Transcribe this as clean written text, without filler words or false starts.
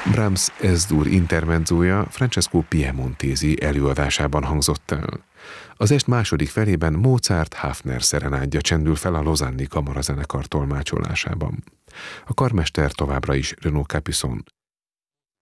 Brahms Ez-dur intermenzója Francesco Piemontesi előadásában hangzott el. Az est második felében Mozart Hafner szerenádja csendül fel a Lausanne-i kamarazenekar tolmácsolásában. A karmester továbbra is Renaud Capuçon.